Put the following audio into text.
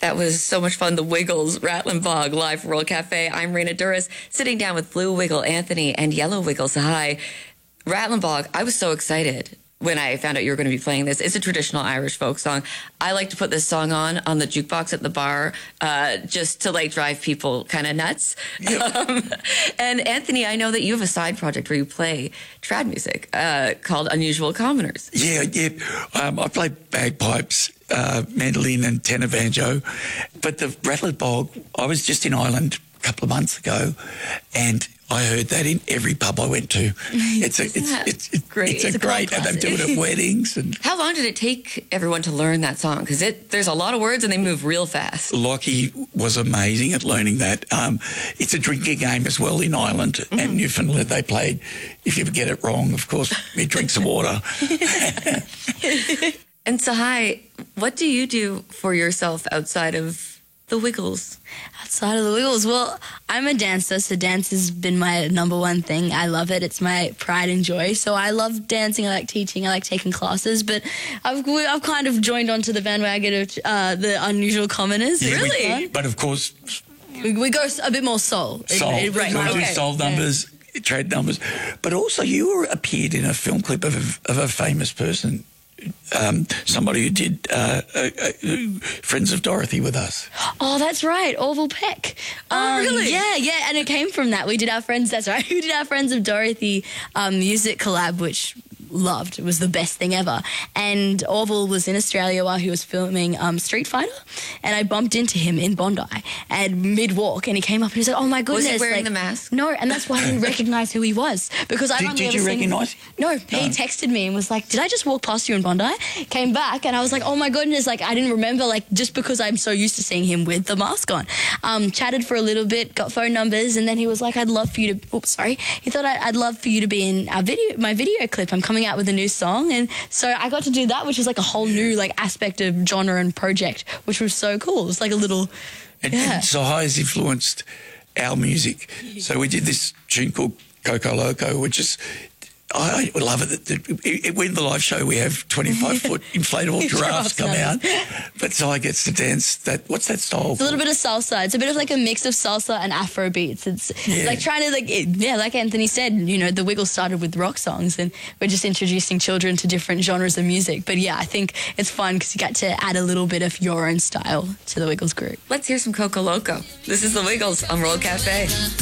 That was so much fun. The Wiggles, Rattling Bog, live from World Cafe. I'm Raina Duras, sitting down with Blue Wiggle Anthony and Yellow Wiggle Sahai. Rattling Bog, I was so excited when I found out you were going to be playing this. It's a traditional Irish folk song. I like to put this song on the jukebox at the bar just to like drive people kind of nuts. Yep. And Anthony, I know that you have a side project where you play trad music called Unusual Commoners. Yeah. I play bagpipes, mandolin and tenor banjo. But the Rattling Bog, I was just in Ireland a couple of months ago and I heard that in every pub I went to. It's great. It's great, and they do it at weddings. And how long did it take everyone to learn that song? Because there's a lot of words and they move real fast. Lockie was amazing at learning that. It's a drinking game as well in Ireland and Newfoundland. They played. If you ever get it wrong, of course, you drink some water. And Sahai, what do you do for yourself outside of the Wiggles? Outside of the Wiggles, well, I'm a dancer, so dance has been my number one thing. I love it. It's my pride and joy. So I love dancing. I like teaching. I like taking classes. But I've kind of joined onto the bandwagon of the Unusual Commoners. Yeah, really? But of course, we go a bit more soul. Right. We do soul numbers, trad numbers. But also, you appeared in a film clip of a famous person. Somebody who did Friends of Dorothy with us. Oh, that's right, Orville Peck. Oh, really? Yeah, and it came from that. We did our Friends, that's right, we did our Friends of Dorothy music collab, which loved. It was the best thing ever. And Orville was in Australia while he was filming Street Fighter, and I bumped into him in Bondi and mid-walk, and he came up and he said, "Oh my goodness." Was he wearing the mask? No, and that's why I didn't recognise who he was, because I Did you recognise him? No, he texted me and was like, "Did I just walk past you in Bondi?" Came back and I was like, "Oh my goodness," like I didn't remember, like just because I'm so used to seeing him with the mask on. Chatted for a little bit, got phone numbers, and then he was like, "I'd love for you to," he thought I'd love for you to be in my video clip. I'm coming out with a new song, and so I got to do that, which was like a whole new like aspect of genre and project, which was so cool. It's like a little and Sahai has influenced our music. So we did this tune called Coco Loco, which is, I love it. When the live show, we have 25-foot inflatable giraffes come out, but Sahai gets to dance that. What's that style? It's a little bit of salsa. It's a bit of like a mix of salsa and Afro beats. It's like trying to like Anthony said, you know, the Wiggles started with rock songs, and we're just introducing children to different genres of music. But yeah, I think it's fun because you get to add a little bit of your own style to the Wiggles group. Let's hear some Coco Loco. This is the Wiggles on World Cafe.